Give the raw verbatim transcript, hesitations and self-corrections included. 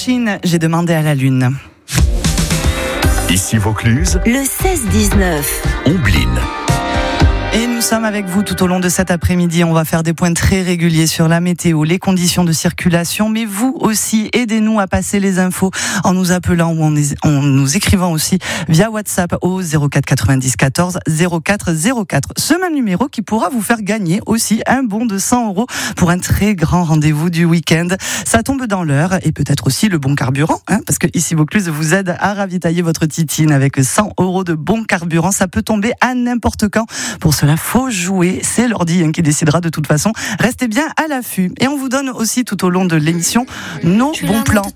Machine, j'ai demandé à la lune. Ici Vaucluse, le seize dix-neuf. Ombline. Et nous sommes avec vous tout au long de cet après-midi. On va faire des points très réguliers sur la météo, les conditions de circulation, mais vous aussi, aidez-nous à passer les infos en nous appelant ou en, en nous écrivant aussi via WhatsApp au zéro quatre quatre-vingt-dix quatorze zéro quatre zéro quatre. Ce même numéro qui pourra vous faire gagner aussi un bon de cent euros pour un très grand rendez-vous du week-end. Ça tombe dans l'heure et peut-être aussi le bon carburant, hein, parce que ici Vaucluse vous aide à ravitailler votre titine avec cent euros de bon carburant. Ça peut tomber à n'importe quand. Pour cela, faut jouer. C'est l'ordi hein, qui décidera de toute façon. Restez bien à l'affût. Et on vous donne aussi tout au long de l'émission nos bons plans.